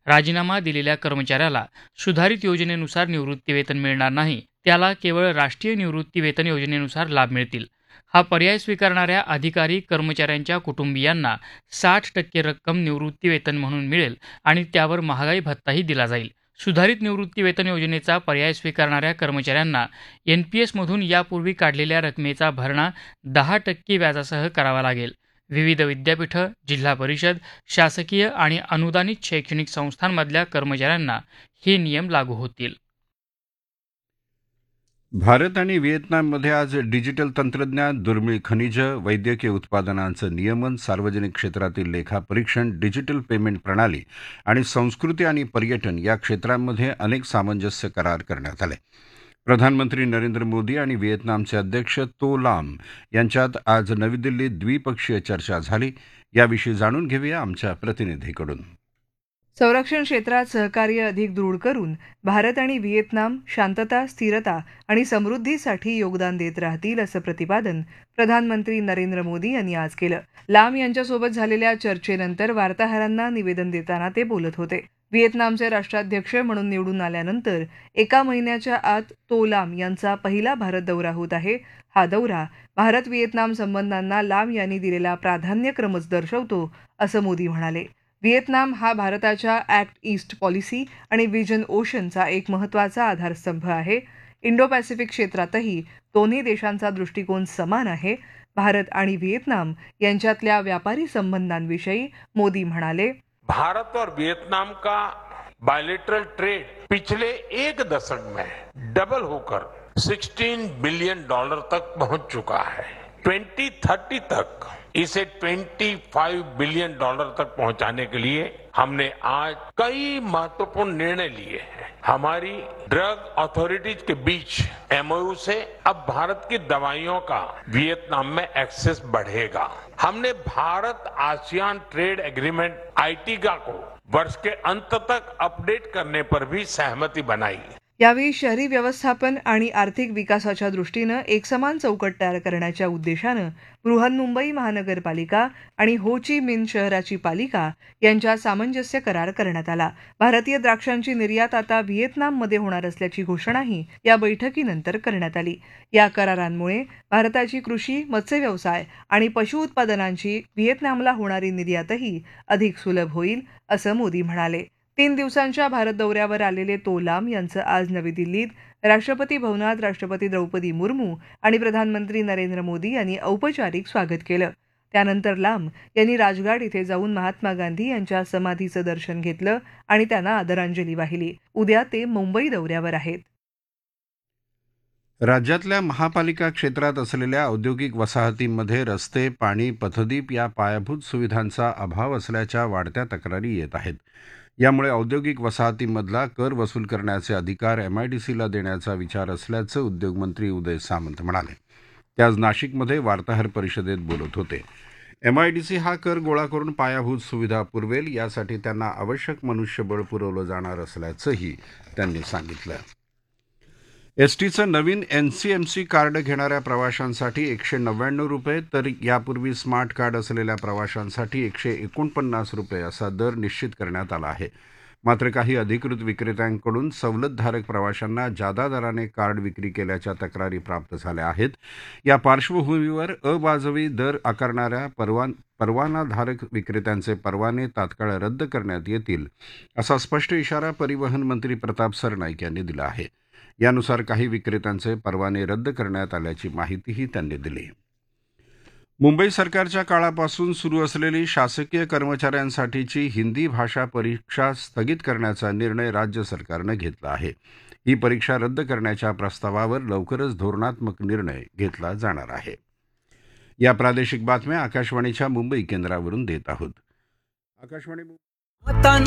राजीनामा दिलेल्या कर्मचाऱ्याला सुधारित योजनेनुसार निवृत्तीवेतन मिळणार नाही, त्याला केवळ राष्ट्रीय निवृत्तीवेतन योजनेनुसार लाभ मिळतील. हा पर्याय स्वीकारणाऱ्या अधिकारी कर्मचाऱ्यांच्या कुटुंबियांना 60% रक्कम निवृत्तीवेतन म्हणून मिळेल आणि त्यावर महागाई भत्ताही दिला जाईल. सुधारित निवृत्तीवेतन योजनेचा पर्याय स्वीकारणाऱ्या कर्मचाऱ्यांना NPSमधून यापूर्वी काढलेल्या रकमेचा भरणा 10% व्याजासह करावा लागेल. विविध विद्यापीठं, जिल्हा परिषद, शासकीय आणि अनुदानित शैक्षणिक संस्थांमधल्या कर्मचाऱ्यांना हे नियम लागू होतील. भारत आणि व्हिएतनाममध्ये आज डिजिटल तंत्रज्ञान, दुर्मिळ खनिजं, वैद्यकीय उत्पादनांचं नियमन, सार्वजनिक क्षेत्रातील लेखापरीक्षण, डिजिटल पेमेंट प्रणाली आणि संस्कृती आणि पर्यटन या क्षेत्रांमध्ये अनेक सामंजस्य करार करण्यात आले. प्रधानमंत्री नरेंद्र मोदी आणि व्हिएतनामचे अध्यक्ष तो लाम यांच्यात आज नवी दिल्लीत द्विपक्षीय चर्चा झाली. याविषयी जाणून घेऊया आमच्या प्रतिनिधीकडून. संरक्षण क्षेत्रात सहकार्य अधिक दृढ करून भारत आणि व्हिएतनाम शांतता, स्थिरता आणि समृद्धीसाठी योगदान देत राहतील असं प्रतिपादन प्रधानमंत्री नरेंद्र मोदी यांनी आज केलं. लाम यांच्यासोबत झालेल्या चर्चेनंतर वार्ताहरांना निवेदन देताना ते बोलत होते. व्हिएतनामचे राष्ट्राध्यक्ष म्हणून निवडून आल्यानंतर एका महिन्याच्या आत तो लाम यांचा पहिला भारत दौरा होत आहे. हा दौरा भारत व्हिएतनाम संबंधांना लाम यांनी दिलेला प्राधान्यक्रमच दर्शवतो असं मोदी म्हणाले. व्हिएतनाम हा भारताच्या ॲक्ट ईस्ट पॉलिसी आणि व्हिजन ओशनचा एक महत्त्वाचा आधारस्तंभ आहे. इंडो पॅसिफिक क्षेत्रातही दोन्ही देशांचा दृष्टिकोन समान आहे. भारत आणि व्हिएतनाम यांच्यातल्या व्यापारी संबंधांविषयी मोदी म्हणाले, भारत और वियतनाम का बायलेटरल ट्रेड पिछले एक दशक में डबल होकर $16 बिलियन तक पहुंच चुका है. 2030 तक इसे $25 बिलियन तक पहुंचाने के लिए हमने आज कई महत्वपूर्ण निर्णय लिए हैं. हमारी ड्रग अथॉरिटीज के बीच MOU से अब भारत की दवाइयों का वियतनाम में एक्सेस बढ़ेगा. हमने Bharat ASEAN trade agreement ITGA को वर्ष के अंत तक अपडेट करने पर भी सहमति बनाई. यावेळी शहरी व्यवस्थापन आणि आर्थिक विकासाच्या दृष्टीनं एकसमान चौकट तयार करण्याच्या उद्देशानं बृहन्मुंबई महानगरपालिका आणि हो ची मिन शहराची पालिका यांच्यात सामंजस्य करार करण्यात आला. भारतीय द्राक्षांची निर्यात आता व्हिएतनाममध्ये होणार असल्याची घोषणाही या बैठकीनंतर करण्यात आली. या करारांमुळे भारताची कृषी, मत्स्य व्यवसाय आणि पशु उत्पादनांची व्हिएतनामला होणारी निर्यातही अधिक सुलभ होईल असं मोदी म्हणाले. 3 दिवसांच्या भारत दौऱ्यावर आलेले तो लाम यांचं आज नवी दिल्लीत राष्ट्रपती भवनात राष्ट्रपती द्रौपदी मुर्मू आणि प्रधानमंत्री नरेंद्र मोदी यांनी औपचारिक स्वागत केलं. त्यानंतर लाम यांनी राजघाट इथे जाऊन महात्मा गांधी यांच्या समाधीचं दर्शन घेतलं आणि त्यांना आदरांजली वाहिली. उद्या ते मुंबई दौऱ्यावर आहेत. राज्यातल्या महापालिका क्षेत्रात असलेल्या औद्योगिक वसाहतींमध्ये रस्ते, पाणी, पथदीप या पायाभूत सुविधांचा अभाव असल्याच्या वाढत्या तक्रारी येत आहेत. यामुळे औद्योगिक वसाहतींमधला कर वसूल करण्याचे अधिकार MIDCला देण्याचा विचार असल्याचं उद्योगमंत्री उदय सामंत म्हणाले. ते आज नाशिकमध्ये वार्ताहर परिषदेत बोलत होते. MIDC हा कर गोळा करून पायाभूत सुविधा पुरवेल, यासाठी त्यांना आवश्यक मनुष्यबळ पुरवलं जाणार असल्याचंही त्यांनी सांगितलं. एसटीचं नवीन NCMC कार्ड घेणाऱ्या प्रवाशांसाठी ₹199 तर यापूर्वी स्मार्ट कार्ड असलेल्या प्रवाशांसाठी ₹149 असा दर निश्चित करण्यात आला आहे. मात्र काही अधिकृत विक्रेत्यांकडून सवलतधारक प्रवाशांना जादा दराने कार्ड विक्री केल्याच्या तक्रारी प्राप्त झाल्या आहेत. या पार्श्वभूमीवर अवाजवी दर आकारणाऱ्या परवानाधारक विक्रेत्यांचे परवाने तात्काळ रद्द करण्यात येतील, असा स्पष्ट इशारा परिवहन मंत्री प्रताप सरनाईक यांनी दिला आहे. यानुसार काही विक्रेत्यांचे परवाने रद्द करण्यात आल्याची माहितीही त्यांनी दिली. मुंबई सरकारच्या काळापासून सुरू असलेली शासकीय कर्मचाऱ्यांसाठीची हिंदी भाषा परीक्षा स्थगित करण्याचा निर्णय राज्य सरकारनं घेतला आहे. ही परीक्षा रद्द करण्याच्या प्रस्तावावर लवकरच धोरणात्मक निर्णय घेतला जाणार आहे. या प्रादेशिक बातम्या आकाशवाणीच्या मुंबई केंद्रावरून देत आहोत. आकाशवाणी